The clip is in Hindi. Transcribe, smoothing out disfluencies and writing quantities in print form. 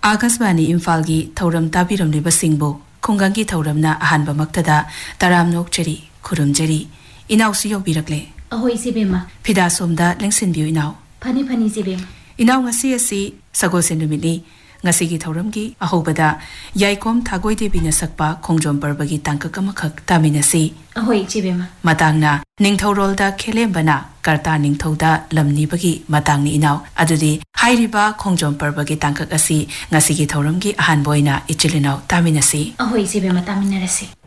Akashvani इम्फालगी थौरम ताबिरमलिबसिंगबो खुंगंगी थौरमना अहानबमक्तदा तरामनोकचरी खुरुमजरी इनाउसु योबिरकले Ahoi सिबेमा Fida सोमदा लेंसिनबिउ इनाउ funny funny सिबेमा इनाउ ngasi asi sagosen numini ngasi gi thauramgi ahobada yaikoम thagoi debina sakpa khongjom parbagi tangkak amakhak taminasi ahoy chibema matangna ningthorolda khelembana karta ningthouda lamnibagi matangni inaw adudi hairiba khongjom parbagi tangkak asi ngasi gi thauramgi ahan boina ichilinaw taminasi ahoy chibema taminarasi